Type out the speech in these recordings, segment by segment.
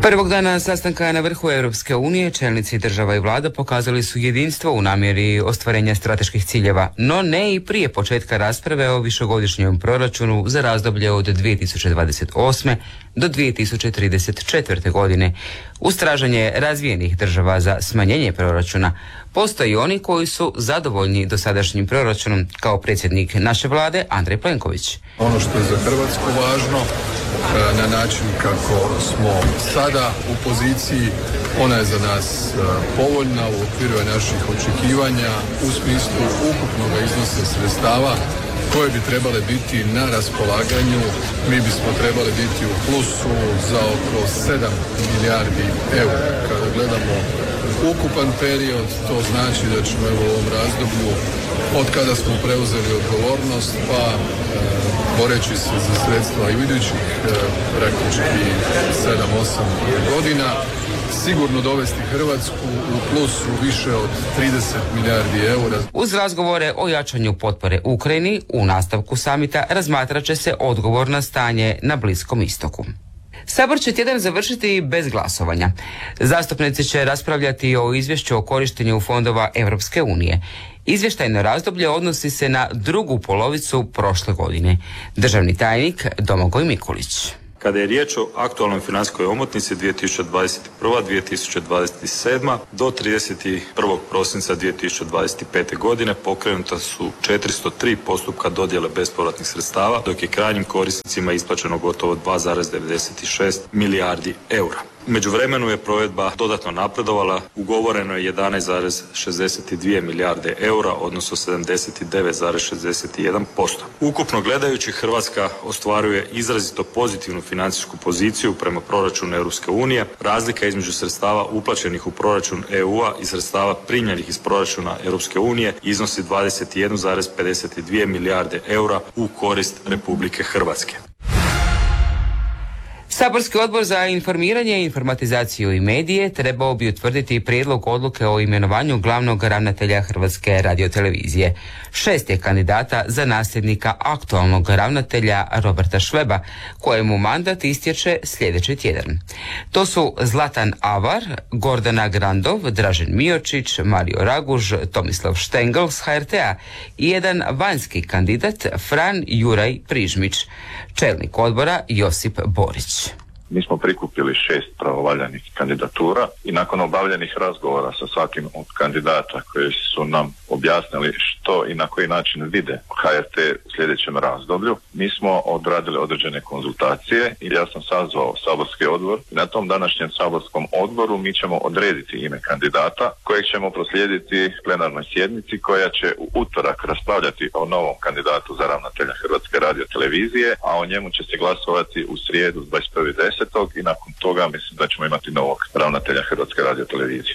Prvog dana sastanka na vrhu Europske unije čelnici država i vlada pokazali su jedinstvo u namjeri ostvarenja strateških ciljeva, no ne i prije početka rasprave o višegodišnjem proračunu za razdoblje od 2028. do 2034. godine. Uz traženje razvijenih država za smanjenje proračuna, postoji oni koji su zadovoljni dosadašnjim proračunom, kao predsjednik naše vlade Andrej Plenković. Ono što je za Hrvatsku važno, na način kako smo sada u poziciji, ona je za nas povoljna u okviru naših očekivanja u smislu ukupnog iznosa sredstava koje bi trebale biti na raspolaganju. Mi bismo trebali biti u plusu za oko 7 milijardi eura. Kada gledamo ukupan period, to znači da ćemo u ovom razdoblju od kada smo preuzeli odgovornost pa boreći se za sredstva i u idućih praktički 7-8 godina sigurno dovesti Hrvatsku u plusu više od 30 milijardi eura. Uz razgovore o jačanju potpore Ukrajini u nastavku samita razmatrat će se odgovor na stanje na Bliskom istoku. Sabor će tjedan završiti bez glasovanja. Zastupnici će raspravljati o izvješću o korištenju fondova Europske unije. Izvještajno razdoblje odnosi se na drugu polovicu prošle godine. Državni tajnik Domagoj Mikulić. Kada je riječ o aktualnoj financijskoj omotnici 2021-2027 do 31. prosinca 2025. godine pokrenuta su 403 postupka dodjele bespovratnih sredstava, dok je krajnjim korisnicima isplaćeno gotovo 2,96 milijardi eura. U međuvremenu je provedba dodatno napredovala, ugovoreno je 11,62 milijarde eura, odnosno 79,61%. Ukupno gledajući, Hrvatska ostvaruje izrazito pozitivnu financijsku poziciju prema proračunu Europske unije. Razlika između sredstava uplaćenih u proračun EU-a i sredstava primljenih iz proračuna Europske unije iznosi 21,52 milijarde eura u korist Republike Hrvatske. Saborski odbor za informiranje, informatizaciju i medije trebao bi utvrditi prijedlog odluke o imenovanju glavnog ravnatelja Hrvatske radiotelevizije. 6 je kandidata za nasljednika aktualnog ravnatelja Roberta Šveba, kojemu mandat istječe sljedeći tjedan. To su Zlatan Avar, Gordana Grandov, Dražen Miočić, Mario Raguž, Tomislav Štengl s HRT-a i jedan vanjski kandidat Fran Juraj Prižmić. Čelnik odbora Josip Borić. Mi smo prikupili 6 pravovaljanih kandidatura i nakon obavljenih razgovora sa svakim od kandidata koji su nam objasnili što i na koji način vide HRT u sljedećem razdoblju, mi smo odradili određene konzultacije i ja sam sazvao saborski odbor i na tom današnjem saborskom odboru mi ćemo odrediti ime kandidata kojeg ćemo proslijediti plenarnoj sjednici koja će u utorak raspravljati o novom kandidatu za ravnatelja Hrvatske radiotelevizije, a o njemu će se glasovati u srijedu 21.10. i nakon toga mislim da ćemo imati novog ravnatelja Hrvatske radiotelevizije.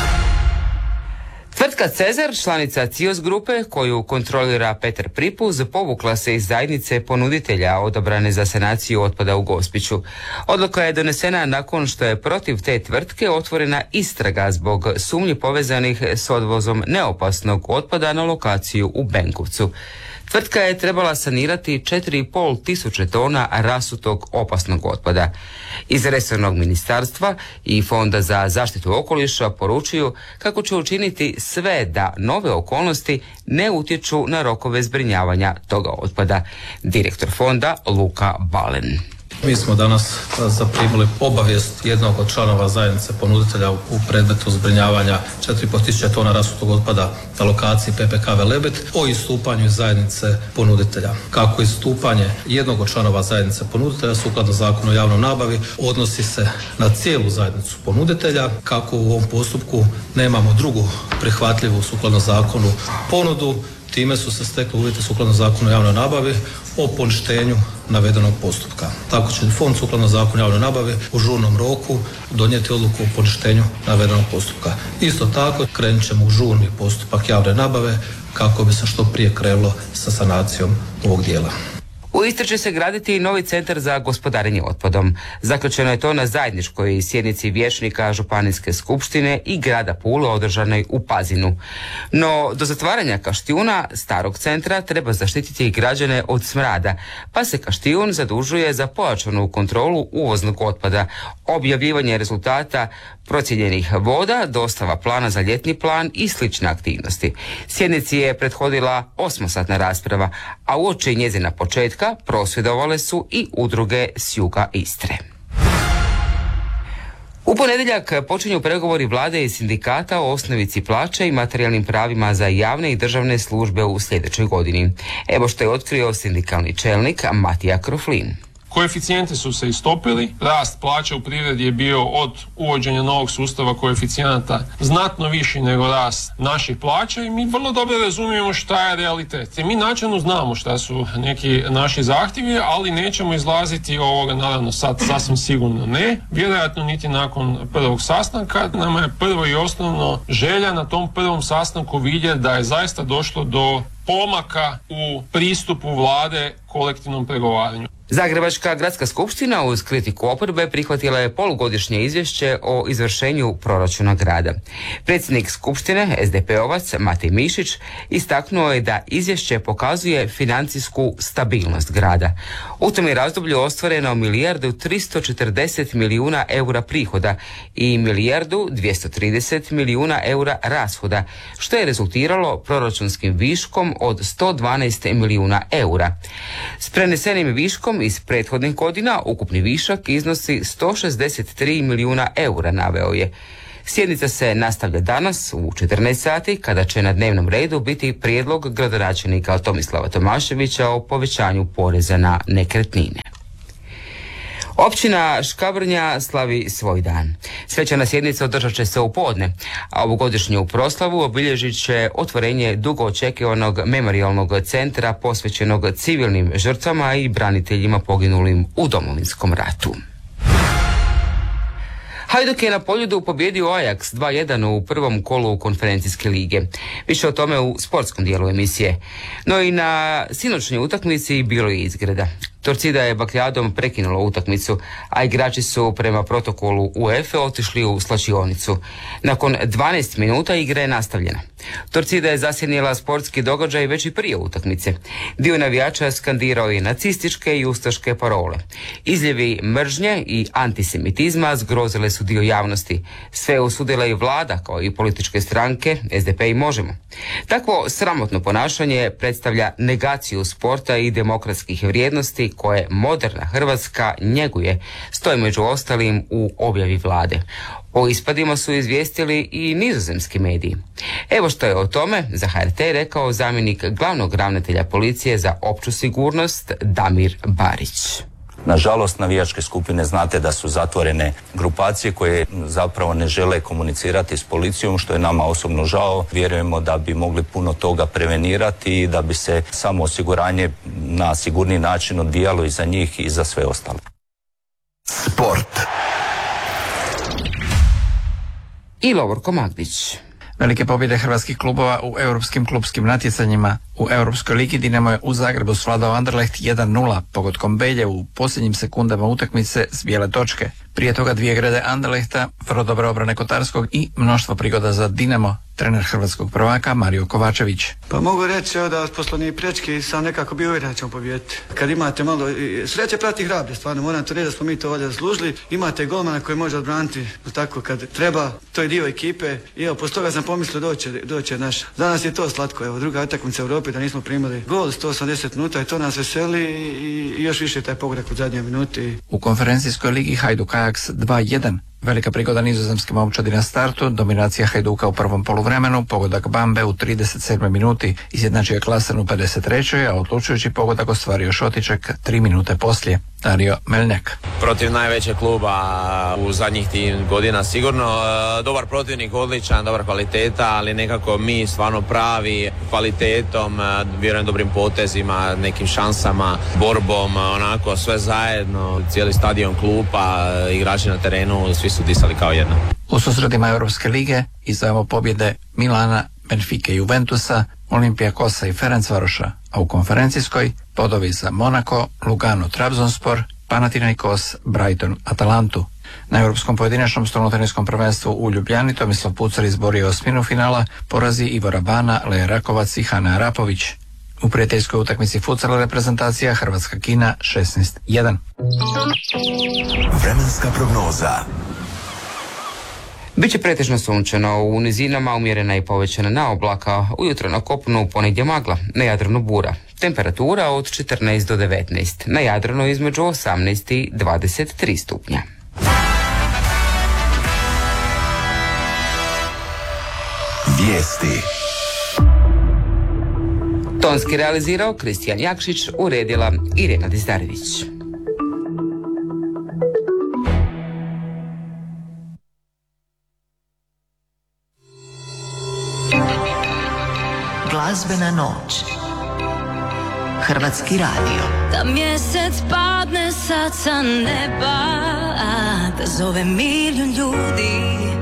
Tvrtka Cezar, članica CIOS grupe koju kontrolira Petar Pripuz, povukla se iz zajednice ponuditelja odabrane za sanaciju otpada u Gospiću. Odluka je donesena nakon što je protiv te tvrtke otvorena istraga zbog sumnji povezanih s odvozom neopasnog otpada na lokaciju u Benkovcu. Tvrtka je trebala sanirati 4,5 tisuće tona rasutog opasnog otpada. Iz resornog ministarstva i Fonda za zaštitu okoliša poručuju kako će učiniti sve da nove okolnosti ne utječu na rokove zbrinjavanja toga otpada. Direktor fonda Luka Balen. Mi smo danas zaprimili obavijest jednog od članova zajednice ponuditelja u predmetu zbrinjavanja 4,5 tisuća tona rasutog otpada na lokaciji PPK Velebit o istupanju zajednice ponuditelja. Kako istupanje jednog od članova zajednice ponuditelja sukladno Zakonu o javnoj nabavi odnosi se na cijelu zajednicu ponuditelja, kako u ovom postupku nemamo drugu prihvatljivu sukladno zakonu ponudu, time su se stekli uvjeti sukladno Zakonu o javnoj nabavi o poništenju navedenog postupka. Tako će fond sukladno Zakonu o javnoj nabavi u žurnom roku donijeti odluku o poništenju navedenog postupka. Isto tako krenut ćemo u žurni postupak javne nabave kako bi se što prije krenulo sa sanacijom ovog dijela. U Istri će se graditi novi centar za gospodarenje otpadom. Zaključeno je to na zajedničkoj sjednici vijećnika Županijske skupštine i grada Pule održanoj u Pazinu. No, do zatvaranja Kaštijuna, starog centra, treba zaštititi građane od smrada, pa se Kaštijun zadužuje za pojačanu kontrolu uvoznog otpada, objavljivanje rezultata procijenjenih voda, dostava plana za ljetni plan i slične aktivnosti. Sjednici je prethodila 8-satna rasprava, a uoči njezina početka prosvjedovale su i udruge s juga Istre. U ponedjeljak počinju pregovori vlade i sindikata o osnovici plaće i materijalnim pravima za javne i državne službe u sljedećoj godini. Evo što je otkrio sindikalni čelnik Matija Kroflin. Koeficijenti su se istopili, rast plaća u privredi je bio od uvođenja novog sustava koeficijenata znatno viši nego rast naših plaća i mi vrlo dobro razumijemo šta je realitet. I mi načelno znamo šta su neki naši zahtjevi, ali nećemo izlaziti ovoga, naravno sad sasvim sigurno ne, vjerojatno niti nakon prvog sastanka. Nama je prvo i osnovno želja na tom prvom sastanku vidjeti da je zaista došlo do pomaka u pristupu vlade kolektivnom pregovaranju. Zagrebačka gradska skupština uz kritiku oporbe prihvatila je polugodišnje izvješće o izvršenju proračuna grada. Predsjednik skupštine, SDP-ovac Matej Mišić, istaknuo je da izvješće pokazuje financijsku stabilnost grada. U tom je razdoblju ostvareno 1.340 milijuna eura prihoda i 1.230 milijuna eura rashoda, što je rezultiralo proračunskim viškom od 112 milijuna eura. S prenesenim viškom iz prethodnih godina ukupni višak iznosi 163 milijuna eura, naveo je. Sjednica se nastavlja danas u 14 sati kada će na dnevnom redu biti prijedlog gradonačelnika Tomislava Tomaševića o povećanju poreza na nekretnine. Općina Škabrnja slavi svoj dan. Svečana sjednica održat će se u podne, a ovogodišnju proslavu obilježit će otvorenje dugo očekivanog memorijalnog centra posvećenog civilnim žrtvama i braniteljima poginulim u Domovinskom ratu. Hajduk je na Poljudu pobijedio Ajax 2-1 u prvom kolu konferencijske lige. Više o tome u sportskom dijelu emisije. No i na sinoćnoj utakmici bilo je izgreda. Torcida je bakljadom prekinula utakmicu, a igrači su prema protokolu UEFA otišli u slačionicu. Nakon 12 minuta igra je nastavljena. Torcida je zasjenila sportski događaj već i prije utakmice. Dio navijača skandirao je nacističke i ustaške parole. Izljevi mržnje i antisemitizma zgrozile su dio javnosti. Sve osudila i vlada, kao i političke stranke, SDP i Možemo. Takvo sramotno ponašanje predstavlja negaciju sporta i demokratskih vrijednosti koje moderna Hrvatska njeguje, stoji među ostalim u objavi vlade. O ispadima su izvijestili i nizozemski mediji. Evo što je o tome za HRT rekao zamjenik glavnog ravnatelja policije za opću sigurnost Damir Barić. Nažalost, navijačke skupine znate da su zatvorene grupacije koje zapravo ne žele komunicirati s policijom, što je nama osobno žao. Vjerujemo da bi mogli puno toga prevenirati i da bi se samo osiguranje na sigurniji način odvijalo i za njih i za sve ostale. Sport. I Lovorko Magdić. Velike pobjede hrvatskih klubova u europskim klubskim natjecanjima. U Europskoj ligi Dinamo je u Zagrebu svladao Anderlecht 1-0 pogodkom Belje u posljednjim sekundama utakmice s bijele točke. Prije toga 2 grede Anderlechta, vrlo dobre obrane Kotarskog i mnoštvo prigoda za Dinamo, trener hrvatskog prvaka Mario Kovačević. Pa mogu reći da posle ni prečki sam nekako bio uvjeren da ćemo pobijediti. Kad imate malo sreće prati hrabre, stvarno moram to reći da smo mi to valjda zaslužili. Imate golmana koji može odbraniti tako kad treba, to je dio ekipe i evo, poslije toga sam pomislio doće naš. Danas je to slatko, evo, druga utakmica u Europi da nismo primili gol 180 minuta i to nas veseli i još više taj pogodak u zadnjoj minuti. U konferencijskoj ligi Hajduk Ajax 2-1. Velika prigoda nizozemske momčadi na startu, dominacija Hajduka u prvom poluvremenu, pogodak Bambe u 37. minuti, izjednačio je Klasen u 53. a odlučujući pogodak ostvario Šotiček 3 minute poslije. Dario Melnjak. Protiv najvećeg kluba u zadnjih godina sigurno. Dobar protivnik, odličan, dobar kvaliteta, ali nekako mi stvarno pravi kvalitetom, vjerujem dobrim potezima, nekim šansama, borbom, onako sve zajedno, cijeli stadion klupa, igrači na terenu, svi su disali kao jedno. U susretima Europske lige izdvajamo pobjede Milana, Benfica i Juventusa, Olimpijakosa i Ferencvaroša, a u konferencijskoj bodovi za Monaco, Lugano, Trabzonspor, Panathinaikos, Brighton, Atalantu. Na europskom pojedinačnom stolnoteniskom prvenstvu u Ljubljani Tomislav Pucar izborio osminu finala, porazi Ivora Bana, Leja Rakovac i Hana Arapović. U prijateljskoj utakmici futsal reprezentacija Hrvatska-Kina 16:1. Vremenska prognoza. Biće pretežno sunčano, u nizinama umjerena i povećana na oblaka, ujutro na kopnu ponegdje magla, na Jadranu bura. Temperatura od 14 do 19, na Jadranu između 18 i 23 stupnja. Vijesti. Tonski realizirao Kristijan Jakšić, uredila Irena Dizdarević. Glazbena noć. Hrvatski radio. Da mjesec padne sad sa neba, da zove milijun ljudi.